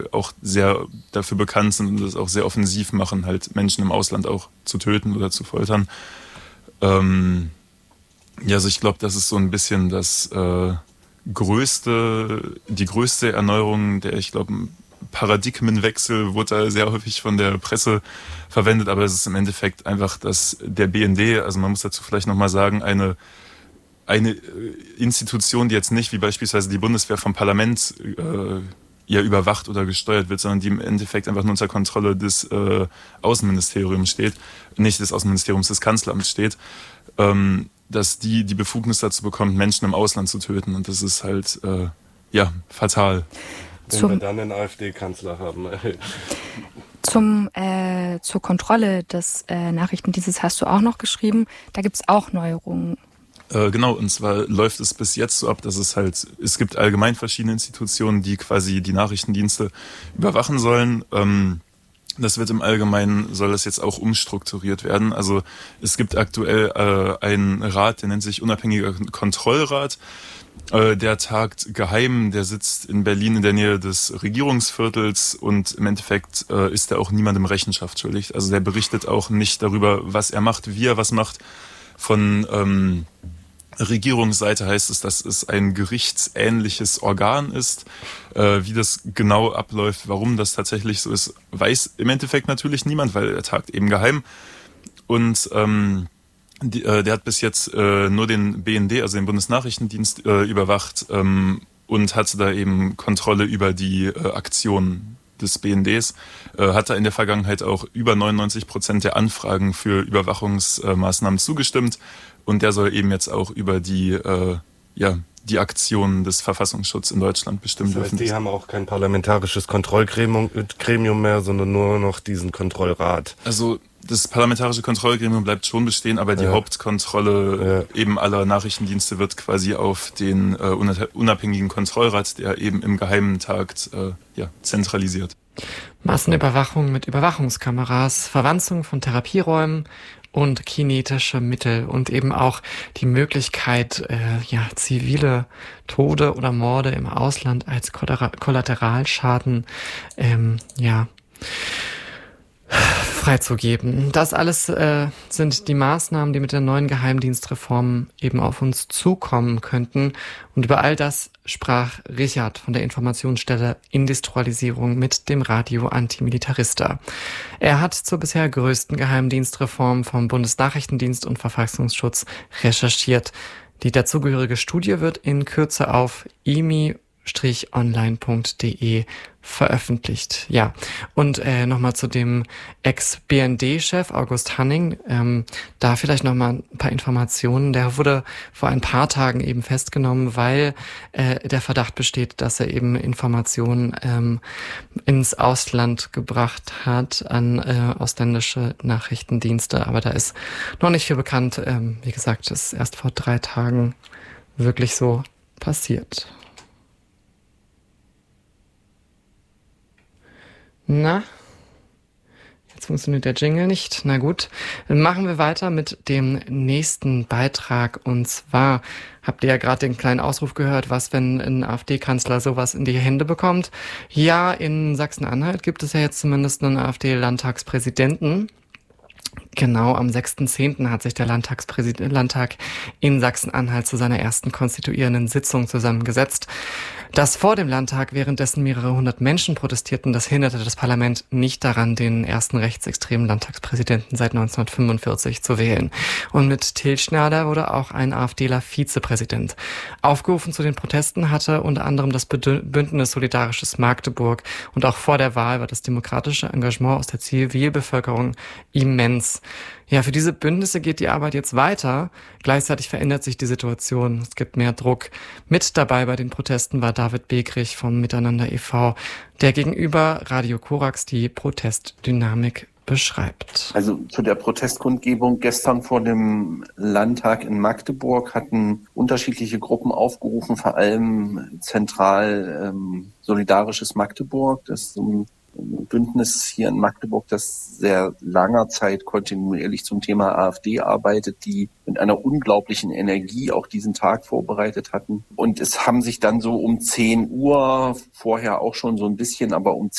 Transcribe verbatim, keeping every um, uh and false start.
auch sehr dafür bekannt sind und das auch sehr offensiv machen, halt Menschen im Ausland auch zu töten oder zu foltern. Ähm, ja, also ich glaube, das ist so ein bisschen das äh, größte, die größte Erneuerung, der ich glaube, Paradigmenwechsel wurde da sehr häufig von der Presse verwendet, aber es ist im Endeffekt einfach, dass der B N D, also man muss dazu vielleicht nochmal sagen, eine eine Institution, die jetzt nicht wie beispielsweise die Bundeswehr vom Parlament äh, ja überwacht oder gesteuert wird, sondern die im Endeffekt einfach nur unter Kontrolle des äh, Außenministeriums steht, nicht des Außenministeriums, des Kanzleramts steht, ähm, dass die die Befugnis dazu bekommt, Menschen im Ausland zu töten. Und das ist halt, äh, ja, fatal. Wenn Zum wir dann einen AfD-Kanzler haben. Zum, äh, zur Kontrolle des äh, Nachrichtendienstes hast du auch noch geschrieben. Da gibt es auch Neuerungen. Genau, und zwar läuft es bis jetzt so ab, dass es halt, es gibt allgemein verschiedene Institutionen, die quasi die Nachrichtendienste überwachen sollen. Das wird im Allgemeinen, soll das jetzt auch umstrukturiert werden. Also es gibt aktuell äh, einen Rat, der nennt sich Unabhängiger Kontrollrat. Äh, der tagt geheim, der sitzt in Berlin in der Nähe des Regierungsviertels und im Endeffekt äh, ist er auch niemandem Rechenschaft schuldig. Also der berichtet auch nicht darüber, was er macht, wie er was macht. Von ähm, Regierungsseite heißt es, dass es ein gerichtsähnliches Organ ist. Äh, wie das genau abläuft, warum das tatsächlich so ist, weiß im Endeffekt natürlich niemand, weil er tagt eben geheim. Und ähm, die, äh, der hat bis jetzt äh, nur den B N D, also den Bundesnachrichtendienst, äh, überwacht ähm, und hatte da eben Kontrolle über die äh, Aktionen des B N Ds, äh, hat er in der Vergangenheit auch über neunundneunzig Prozent der Anfragen für Überwachungsmaßnahmen zugestimmt. Und der soll eben jetzt auch über die, äh, ja, die Aktionen des Verfassungsschutzes in Deutschland bestimmen das heißt, dürfen. Die haben auch kein parlamentarisches Kontrollgremium mehr, sondern nur noch diesen Kontrollrat. Also das parlamentarische Kontrollgremium bleibt schon bestehen, aber die ja. Hauptkontrolle ja. eben aller Nachrichtendienste wird quasi auf den äh, unabhängigen Kontrollrat, der eben im Geheimen tagt, äh, ja, zentralisiert. Massenüberwachung mit Überwachungskameras, Verwanzung von Therapieräumen und kinetische Mittel und eben auch die Möglichkeit, äh, ja, zivile Tode oder Morde im Ausland als Kollateralschaden, ähm, ja, freizugeben. Das alles äh, sind die Maßnahmen, die mit der neuen Geheimdienstreform eben auf uns zukommen könnten. Und über all das sprach Richard von der Informationsstelle Industrialisierung mit dem Radio Antimilitarista. Er hat zur bisher größten Geheimdienstreform vom Bundesnachrichtendienst und Verfassungsschutz recherchiert. Die dazugehörige Studie wird in Kürze auf i m i online punkt d e veröffentlicht. Ja, und äh, nochmal zu dem Ex-B N D-Chef August Hanning, ähm, da vielleicht nochmal ein paar Informationen. Der wurde vor ein paar Tagen eben festgenommen, weil äh, der Verdacht besteht, dass er eben Informationen ähm, ins Ausland gebracht hat an äh, ausländische Nachrichtendienste. Aber da ist noch nicht viel bekannt. Ähm, wie gesagt, das ist erst vor drei Tagen wirklich so passiert. Na, jetzt funktioniert der Jingle nicht. Na gut, dann machen wir weiter mit dem nächsten Beitrag. Und zwar habt ihr ja gerade den kleinen Ausruf gehört, was, wenn ein AfD-Kanzler sowas in die Hände bekommt. Ja, in Sachsen-Anhalt gibt es ja jetzt zumindest einen AfD-Landtagspräsidenten. Genau, am sechsten zehnten hat sich der Landtagspräsident, Landtag in Sachsen-Anhalt zu seiner ersten konstituierenden Sitzung zusammengesetzt. Dass vor dem Landtag währenddessen mehrere hundert Menschen protestierten, das hinderte das Parlament nicht daran, den ersten rechtsextremen Landtagspräsidenten seit neunzehnhundertfünfundvierzig zu wählen. Und mit Till Schnader wurde auch ein AfDler Vizepräsident. Aufgerufen zu den Protesten hatte unter anderem das Bündnis Solidarisches Magdeburg. Und auch vor der Wahl war das demokratische Engagement aus der Zivilbevölkerung immens. Ja, für diese Bündnisse geht die Arbeit jetzt weiter. Gleichzeitig verändert sich die Situation. Es gibt mehr Druck. Mit dabei bei den Protesten war David Begrich vom Miteinander e V, der gegenüber Radio Korax die Protestdynamik beschreibt. Also zu der Protestkundgebung gestern vor dem Landtag in Magdeburg hatten unterschiedliche Gruppen aufgerufen, vor allem zentral ähm, Solidarisches Magdeburg, das ist ein Bündnis hier in Magdeburg, das sehr langer Zeit kontinuierlich zum Thema AfD arbeitet, die mit einer unglaublichen Energie auch diesen Tag vorbereitet hatten. Und es haben sich dann so um zehn Uhr, vorher auch schon so ein bisschen, aber um